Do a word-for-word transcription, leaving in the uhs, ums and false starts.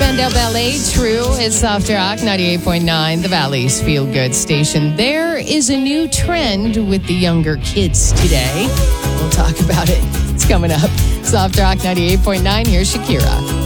Spandau Ballet, True. It's Soft Rock, ninety-eight point nine, the Valley's Feel Good station. There is a new trend with the younger kids today. We'll talk about it. It's coming up. Soft Rock, ninety-eight point nine. Here's Shakira.